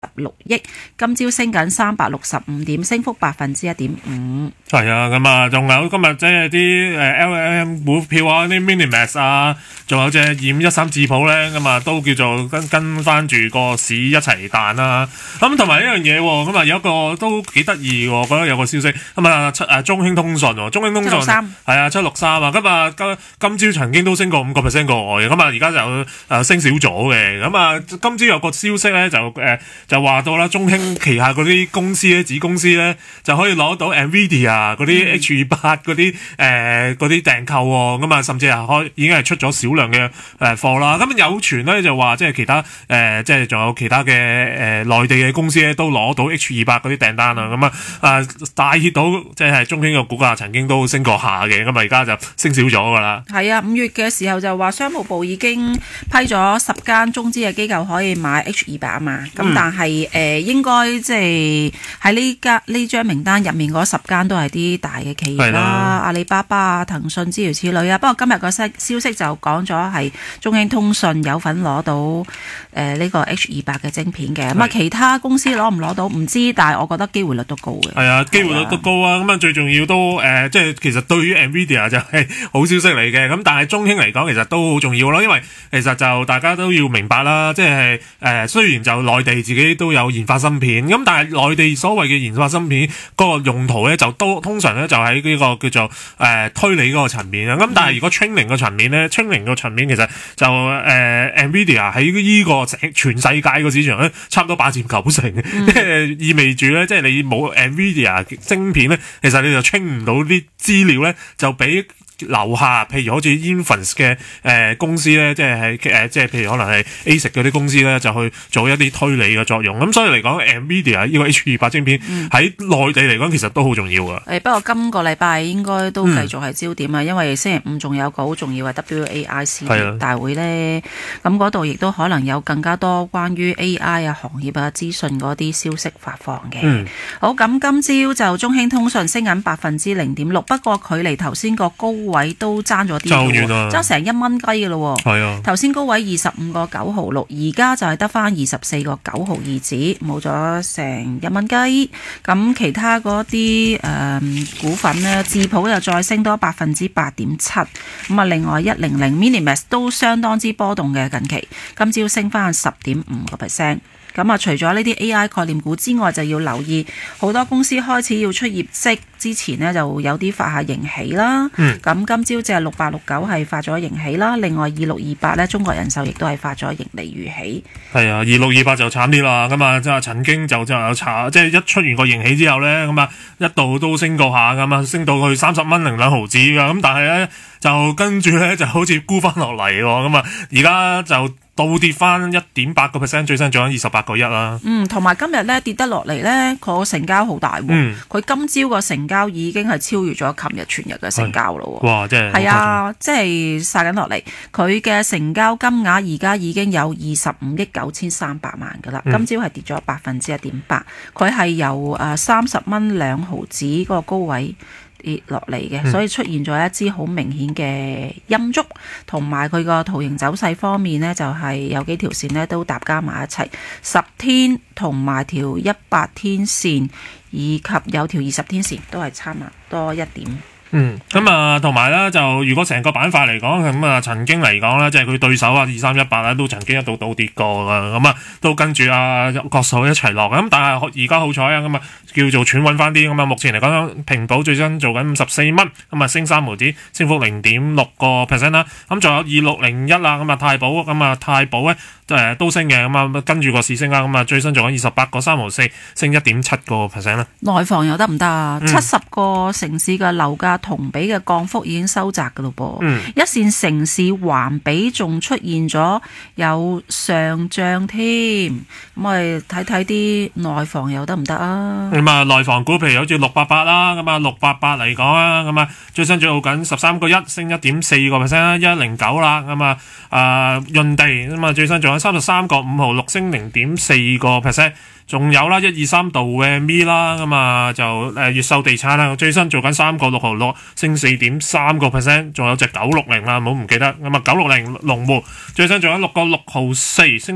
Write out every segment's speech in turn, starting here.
6億，今朝升緊365點，升幅1.5%。 係啊，咁啊，仲有今日即係啲LLM 股票啊，啲 Minimax 啊，仲有隻2513智譜咧，咁啊都叫做跟翻住個市一齊彈啦。咁同埋一樣嘢，咁啊有一個都幾得意喎，覺得有個消息，咁啊中興通訊喎，中興通訊係啊763啊，咁啊今朝曾經都升過5%過外嘅，咁啊而家就升少咗嘅，咁啊今朝有個消息咧就話到啦，中興旗下嗰啲公司咧，子公司咧就可以攞到 Nvidia 嗰啲 H28嗰啲訂購喎，咁啊甚至係已經係出咗少量嘅貨啦。咁有傳咧就話即係其他即係仲有其他嘅內地嘅公司咧都攞到 H28嗰啲訂單啦。咁啊帶挈到即係中興嘅股價曾經都升過下嘅，咁啊而家就升少咗噶啦。 係啊，5月嘅時候就話商務部已經批咗10間中資嘅機構可以買 H28啊嘛，咁但係應該即係喺呢張名單入面嗰10間都係啲大嘅企業啦，阿里巴巴啊、騰訊諸如此類啊。不過今日個消息就講咗係中興通訊有份攞到呢個 H28嘅晶片嘅，咁啊其他公司攞唔攞到唔知，但係我覺得機會率都高嘅。係啊，機會率都高啊！咁啊最重要都即係其實對於 Nvidia 就係好消息嚟嘅，咁但係中興嚟講其實都好重要咯，因為其實就大家都要明白啦，即係雖然就內地自己都有研發芯片，咁但係內地所謂嘅研發芯片嗰個用途咧就都通常咧就喺呢個叫做推理嗰個層面啊。咁但係如果 training 個層面咧，training 個層面其實就Nvidia 喺呢個全世界個市場咧差唔多8佔9成，即係意味住咧，即係你冇 Nvidia 晶片咧，其實你就 train 唔到啲資料咧，就俾樓下譬如好似 Inference 嘅公司咧，即係即係譬如可能係 ASIC 嗰啲公司咧，就去做一啲推理嘅作用。咁所以嚟講 Nvidia 呢個 H28晶片喺內地嚟講其實都好重要噶。 不過今個禮拜應該都繼續係焦點啊，因為星期5仲有個好重要嘅 WAIC 大會咧，咁嗰度亦都可能有更加多關於 AI 啊行業啊資訊嗰啲消息發放嘅。好，咁今朝就中興通訊升緊0.6%，不過距離頭先個高位都爭咗啲嘅，爭成1蚊雞嘅咯。係啊，頭先高位25個9毫6，而家就係得翻24個9毫2子，冇咗成1蚊雞。咁其他嗰啲股份呢，智譜又再升多8.7%。咁啊，另外100 Minimax 都相當之波動嘅，近期今朝升翻10.5%。咁啊，除咗呢啲 AI 概念股之外，就要留意好多公司開始要出業績之前呢，就有啲發下盈喜啦。咁今朝就係6869係發咗盈喜啦，另外2628呢，中國人壽亦都係發咗盈利預喜。係啊，2628就慘啲啦。咁啊，即係曾經就有即係一出完個盈喜之後呢，咁啊一度都升過下咁啊，升到去30蚊零2毫子㗎。咁但係呢，就跟住呢，就好似沽翻落嚟喎。咁啊，而家就倒跌翻1.8%，最新做緊28個1啦。同埋今日咧跌得落嚟咧，個成交好大喎。佢今朝個成交已經係超越咗琴日全日嘅成交咯。哇！即係係啊，即係殺緊落嚟。佢嘅成交金額而家已經有25億9300萬噶啦。今朝係跌咗1.8%，佢係由30蚊2毫子嗰個高位跌落嚟嘅，所以出現咗一支好明顯嘅陰燭，同埋佢個圖形走勢方面呢，就係有幾條線呢都搭加埋一齊，10天同埋條100天線，以及有條20天線都係差唔多1點。 咁啊，同埋咧就如果成個板塊嚟講，咁啊曾經嚟講咧，即係佢對手啊2318咧都曾經一度倒跌過噶，咁啊都跟住國壽一齊落，咁但係而家好彩啊，咁啊叫做喘穩翻啲，咁啊目前嚟講平保最新做緊54蚊，咁啊升3毫子，升幅0.6%啦，咁仲有2601啦，咁啊太保，咁啊太保咧都升嘅，咁啊跟住個市升啦，咁啊最新做緊28個3毫4，升1.7%啦。內房又得唔得啊？70個城市嘅樓價同比嘅降幅已經收窄噶咯噃，一線城市環比仲出現咗有上漲添，咁我哋睇睇啲內房又得唔得啊？咁啊內房股譬如好似688啦，咁啊688嚟講啊，咁啊最新做緊13個1，升1.4%， 109啦，咁啊潤地咁啊最新做緊33個5毫6，升0.4%。 仲有啦123度嘅咪啦，咁啊就越秀地產啦，最新做緊3個6毫6，升4.3%，仲有隻960啦，唔好唔記得，咁啊960龍湖最新做緊6個6毫4，升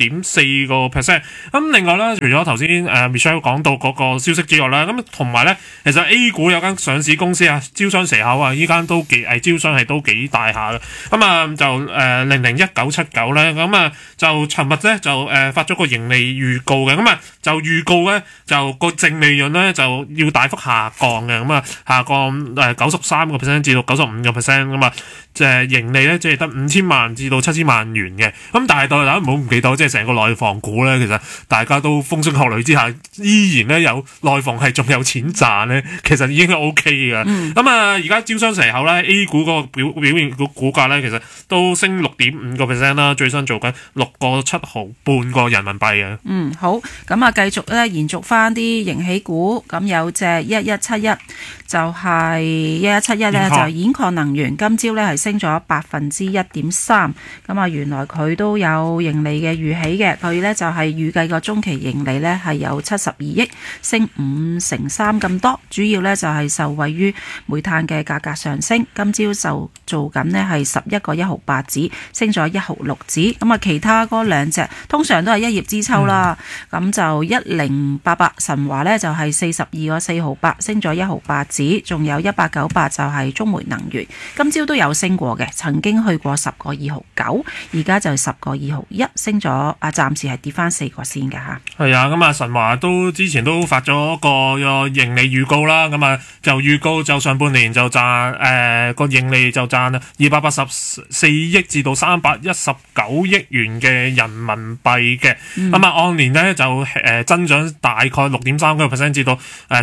3.4%。咁另外咧，除咗頭先Michelle 講到嗰個消息之外咧，咁同埋咧，其實 A 股有間上市公司啊，招商蛇口啊，依間都招商係都幾大下嘅。咁啊就001979咧，咁啊就尋日咧就發咗個盈利預告嘅，咁啊就預告咧就個淨利潤咧就要大幅下降嘅，咁啊下降93% 至到95%，咁啊即係盈利咧即係得5000萬至到7000萬元嘅。咁但係大家唔好唔記得，即係成個內房股咧，其實大家都風聲鶴唳之下，依然咧有內房係仲有錢賺咧，其實已經係 OK 嘅。咁啊而家招商蛇口咧 A 股嗰個表現個股價咧，其實都升6.5% 啦，最新做緊6個7毫半個人民幣嘅。 好，咁啊繼續咧延續翻啲盈喜股，咁有隻1171就係1171咧就兗礦能源，今朝咧係升咗1.3%，咁啊原來佢都有盈利嘅預喜嘅，佢咧就係預計個中期盈利咧係有72億，升53%咁多，主要咧就係受惠於煤炭嘅價格上升，今朝就做緊呢係11個1毫8子，升咗1毫6子，咁啊其他嗰兩隻通常都係一葉知秋啦，咁就1088神華咧就係42個4毫8，升咗1毫8子，仲有1898就係中煤能源，今朝都有升過嘅，曾經去過10個2毫9，而家就10個2毫1，升咗暫時係跌翻4個先㗎嚇。係啊，咁啊神華都之前都發咗個盈利預告啦，咁啊就預告就上半年就賺個盈利就賺284億至到319億元嘅人民幣嘅，咁啊按年咧就增長大概6.3% 至到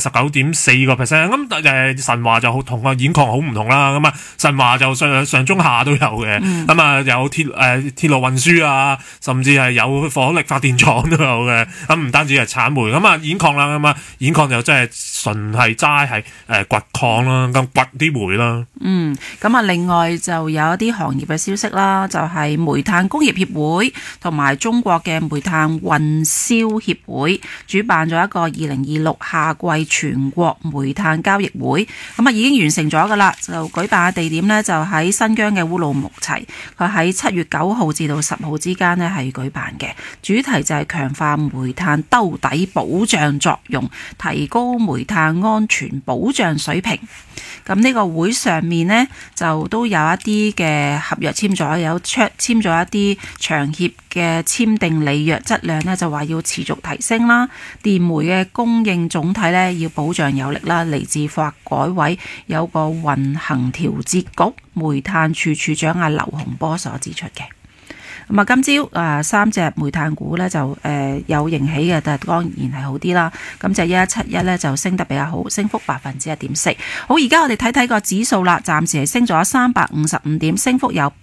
19.4%，咁神華就同個兗礦好唔同啦，咁啊神華就上中下都有嘅，咁啊有鐵路運輸啊，甚至係有火力發電廠都有嘅，咁唔單止係產煤，咁啊兗礦啦，咁啊兗礦就真係純係齋係掘礦啦，咁掘啲煤啦。 咁啊另外就有一啲行業嘅消息啦，就係煤炭工業協會同埋中國嘅煤炭運銷協會主辦咗一個2026夏季全國煤炭交易會，咁啊已經完成咗噶啦，就舉辦嘅地點呢，就喺新疆嘅烏魯木齊，佢喺7月9號至到10號之間呢係舉辦嘅，主題就係強化煤炭兜底保障作用，提高煤炭安全保障水平。咁呢個會上面呢，就都有一啲嘅合約簽咗，有簽咗一啲長協嘅簽訂履約，質量呢就話要持續提升啦。電煤嘅供應總體呢要保障有力啦。嚟自發改委有個運行調節局煤炭處處長阿劉洪波所指出嘅。咁啊，今朝三隻煤炭股咧就有盈喜嘅，但係當然係好啲啦。咁就1171咧就升得比較好，升幅1.4%。好，而家我哋睇睇個指數啦，暫時係升咗355點，升幅有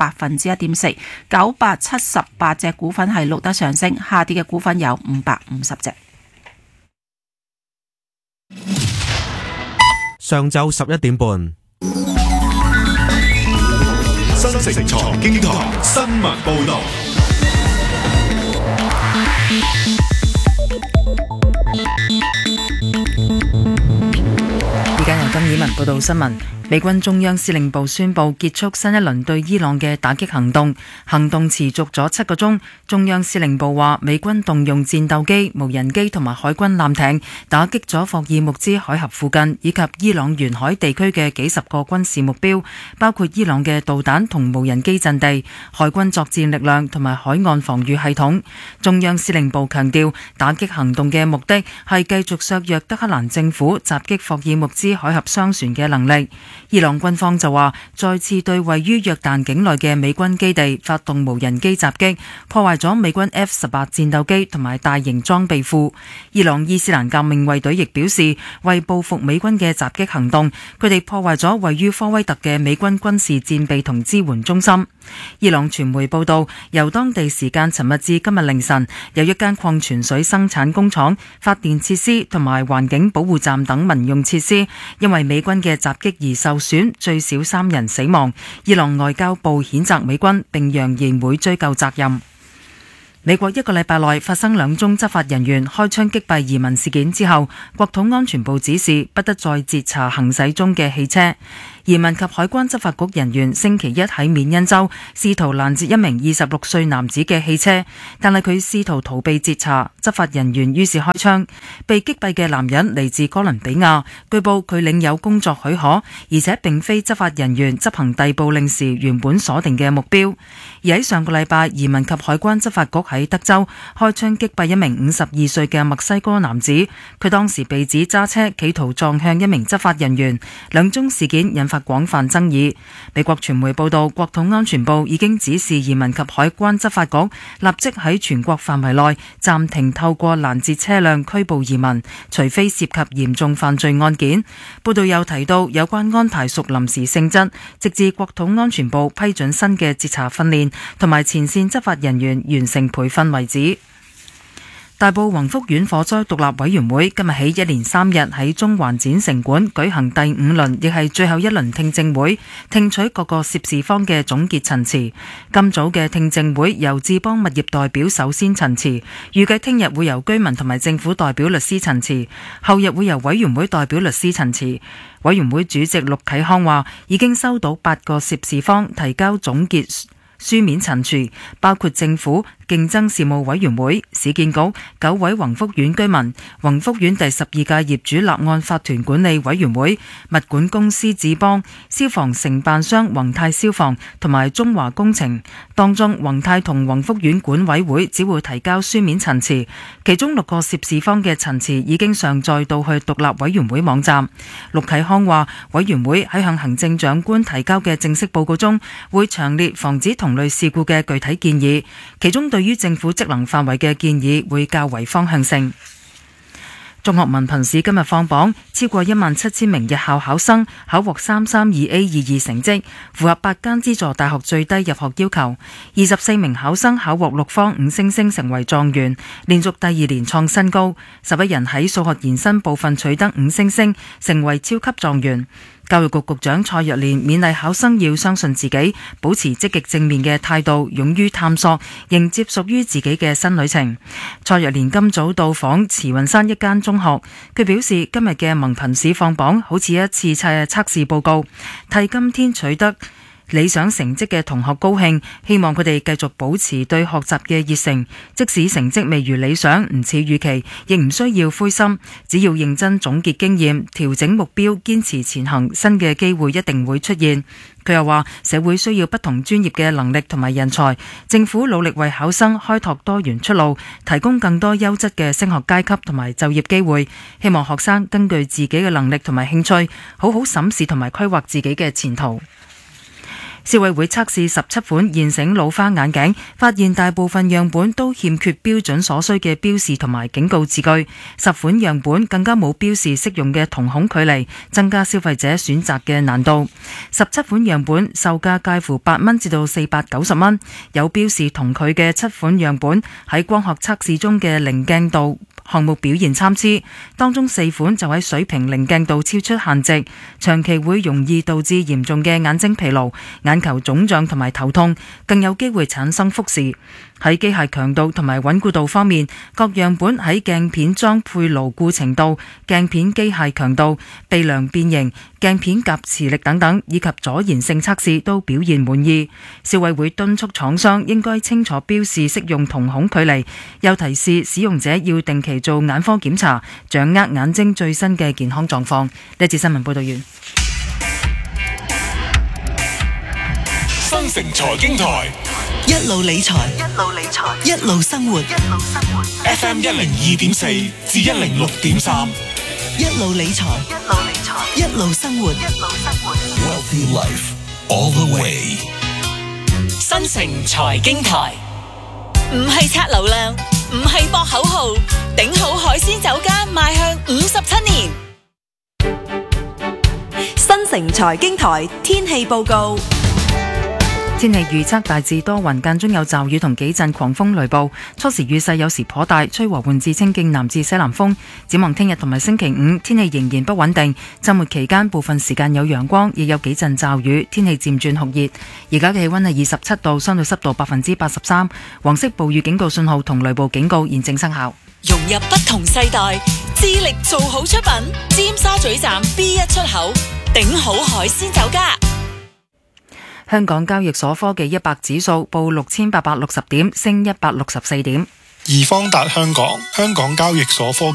1.4%。978隻股份係錄得上升，下跌嘅股份有550隻。 上晝11點半。 新城財經台新聞報道。 而家由金以文報道新聞。美軍中央司令部宣布結束新一輪對伊朗嘅打擊行動，行動持續咗7個鐘。中央司令部話，美軍動用戰鬥機、無人機同埋海軍艦艇打擊咗霍爾木茲海峽附近以及伊朗沿海地區嘅幾十個軍事目標，包括伊朗嘅導彈同無人機陣地、海軍作戰力量同埋海岸防禦系統。中央司令部強調，打擊行動嘅目的係繼續削弱德黑蘭政府襲擊霍爾木茲海峽商船嘅能力。伊朗軍方就話，再次對位於約旦境內嘅美軍基地發動無人機襲擊，破壞咗美軍 F-18 戰鬥機同埋大型裝備庫。伊朗伊斯蘭革命衛隊亦表示，為報復美軍嘅襲擊行動，佢哋破壞咗位於科威特嘅美軍軍事戰備同支援中心。伊朗傳媒報道，由當地時間尋日至今日凌晨，有一間礦泉水生產工廠、發電設施同埋環境保護站等民用設施，因為美軍嘅襲擊而受損，最少3人死亡。伊朗外交部譴責美軍，並揚言會追究責任。 美國一個禮拜內發生2宗執法人員開槍擊斃移民事件之後，國土安全部指示不得再截查行駛中嘅汽車。移民及海關執法局人員星期一喺緬因州試圖攔截一名26歲男子嘅汽車，但係佢試圖逃避截查，執法人員於是開槍。被擊斃嘅男人嚟自哥倫比亞，據報佢領有工作許可，而且並非執法人員執行逮捕令時原本鎖定嘅目標。而喺上個禮拜，移民及海關執法局喺德州開槍擊斃一名52歲嘅墨西哥男子，佢當時被指揸車企圖撞向一名執法人員。2宗事件引發廣泛爭議。美國傳媒報道，國土安全部已經指示移民及海關執法局立即喺全國範圍內暫停透過攔截車輛拘捕移民，除非涉及嚴重犯罪案件。報道又提到，有關安排屬臨時性質，直至國土安全部批准新嘅截查訓練同埋前線執法人員完成培訓為止。大埔宏福苑火災獨立委員會今日起1連3日喺中環展城館舉行第5輪，亦係最後一輪聽證會，聽取各個涉事方嘅總結陳詞。今早嘅聽證會由智邦物業代表首先陳詞，預計聽日會由居民同埋政府代表律師陳詞，後日會由委員會代表律師陳詞。委員會主席陸啟康話，已經收到8個涉事方提交總結書面陳述，包括政府、競爭事務委員會、市建局、9位宏福苑居民、宏福苑第12屆業主立案法團管理委員會、物管公司智邦、消防承辦商宏泰消防同埋中華工程。當中宏泰同宏福苑管委會只會提交書面陳詞，其中6個涉事方嘅陳詞已經上載到去獨立委員會網站。陸啟康話，委員會喺向行政長官提交嘅正式報告中，會詳列防止同類事故嘅具體建議，其中對於政府職能範圍嘅建議會較為方向性。中學文憑試今日放榜，超過17000名日校考生考獲 332A22 成績，符合8間資助大學最低入學要求。24名考生考獲6科5星星，成為狀元，連續第2年創新高。11人喺數學延伸部分取得5星星，成為超級狀元。教育局局長蔡若蓮勉勵考生要相信自己，保持積極正面嘅態度，勇於探索，迎接屬於自己嘅新旅程。蔡若蓮今早到訪慈雲山一間中學，佢表示今日嘅文憑試放榜好似一次測試報告，替今天取得理想成績嘅同學高興，希望佢哋繼續保持對學習嘅熱誠，即使成績未如理想，唔似預期，亦唔需要灰心，只要認真總結經驗，調整目標，堅持前行，新嘅機會一定會出現。佢又話，社會需要不同專業嘅能力同埋人才，政府努力為考生開拓多元出路，提供更多優質嘅升學階級同埋就業機會，希望學生根據自己嘅能力同埋興趣，好好審視同埋規劃自己嘅前途。消委會測試17款現成老花眼鏡，發現大部分樣本都欠缺標準所需嘅標示同埋警告字句，10款樣本更加冇標示適用嘅瞳孔距離，增加消費者選擇嘅難度。17款樣本售價介乎8蚊至到490蚊，有標示同距嘅7款樣本喺光學測試中嘅零鏡度項目表現參差，當中4款就喺水平零鏡度超出限值，長期會容易導致嚴重嘅眼睛疲勞、眼球腫脹同埋頭痛，更有機會產生複視。喺機械強度同埋穩固度方面，各樣本喺鏡片裝配牢固程度、鏡片機械強度、鼻梁變形、鏡片夾磁力等等，以及阻燃性測試都表現滿意。消委會敦促廠商應該清楚標示適用瞳孔距離，又提示使用者要定期做眼科檢查，掌握眼睛最新嘅健康狀況。呢節新聞報道完。 新城財經台一路理財，一路生活。 FM 102.4至106.3， 一路理財，一路生活。 Wealthy Life all the way。 新城財經台唔係刷流量，唔係博口號，頂好海鮮酒家邁向57年。新城財經台天氣報告。 天氣預測大致多雲，間中有驟雨同幾陣狂風雷暴，初時雨勢有時頗大，吹和緩至清勁南至西南風。展望聽日同埋星期五，天氣仍然不穩定，週末期間部分時間有陽光，亦有幾陣驟雨，天氣漸轉酷熱。而家嘅氣溫係27度，相對濕度83%，黃色暴雨警告信號同雷暴警告現正生效。 融入不同世代，致力做好出品。尖沙咀站 B1 出口，頂好海鮮酒家。 香港交易所科技100指數報6860點，升164點。 易方達香港交易所科